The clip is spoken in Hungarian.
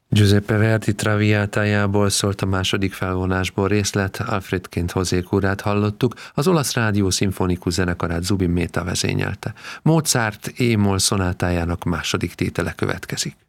Giuseppe Verdi Traviatájából szólt a második felvonásból részlet, Alfredként José Curát hallottuk, az olasz rádió szimfonikus zenekarát Zubin Mehta vezényelte. Mozart E-moll szonátájának második tétele következik.